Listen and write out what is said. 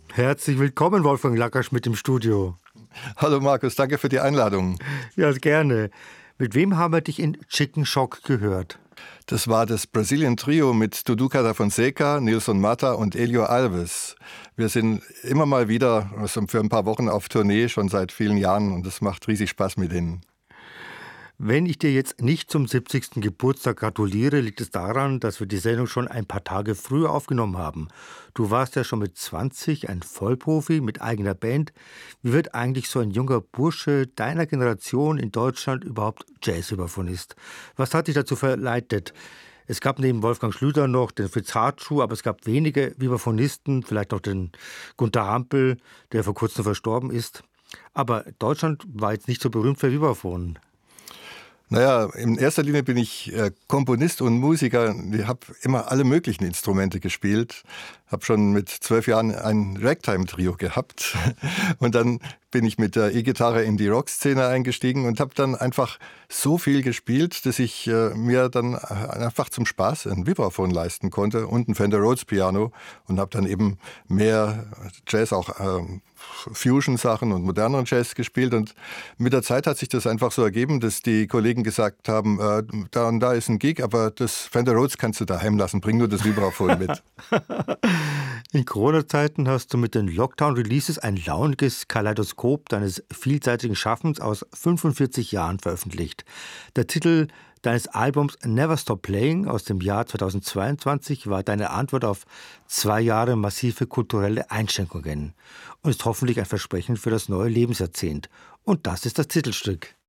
Herzlich willkommen, Wolfgang Lackerschmidt im Studio. Hallo Markus, danke für die Einladung. Ja, gerne. Mit wem haben wir dich in Chicken Shock gehört? Das war das Brazilian Trio mit Dudu da Fonseca, Nilson Mata und Elio Alves. Wir sind immer mal wieder für ein paar Wochen auf Tournee, schon seit vielen Jahren, und es macht riesig Spaß mit ihnen. Wenn ich dir jetzt nicht zum 70. Geburtstag gratuliere, liegt es daran, dass wir die Sendung schon ein paar Tage früher aufgenommen haben. Du warst ja schon mit 20 ein Vollprofi mit eigener Band. Wie wird eigentlich so ein junger Bursche deiner Generation in Deutschland überhaupt Jazz-Vibraphonist? Was hat dich dazu verleitet? Es gab neben Wolfgang Schlüter noch den Fritz Hartschuh, aber es gab wenige Vibraphonisten, vielleicht noch den Gunter Hampel, der vor kurzem verstorben ist. Aber Deutschland war jetzt nicht so berühmt für Vibraphon. Naja, in erster Linie bin ich Komponist und Musiker. Ich habe immer alle möglichen Instrumente gespielt. Habe schon mit 12 Jahren ein Ragtime-Trio gehabt. Und dann bin ich mit der E-Gitarre in die Rockszene eingestiegen und habe dann einfach so viel gespielt, dass ich mir dann einfach zum Spaß ein Vibraphon leisten konnte und ein Fender Rhodes Piano und habe dann eben mehr Jazz, auch Fusion-Sachen und moderneren Jazz gespielt. Und mit der Zeit hat sich das einfach so ergeben, dass die Kollegen gesagt haben, da und da ist ein Gig, aber das Fender Rhodes kannst du daheim lassen, bring nur das Vibraphon mit. In Corona-Zeiten hast du mit den Lockdown-Releases ein launiges Kaleidoskop deines vielseitigen Schaffens aus 45 Jahren veröffentlicht. Der Titel deines Albums Never Stop Playing aus dem Jahr 2022 war deine Antwort auf 2 Jahre massive kulturelle Einschränkungen und ist hoffentlich ein Versprechen für das neue Lebensjahrzehnt. Und das ist das Titelstück.